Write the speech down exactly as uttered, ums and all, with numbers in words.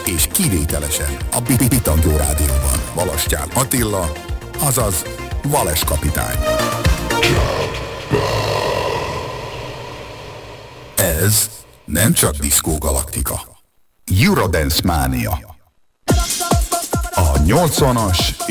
és kivételesen a Bitangó Rádióban Balastyán Attila, azaz Vales kapitány. Ez nem csak Disco Galaktika. Eurodance Mánia. A nyolcvanas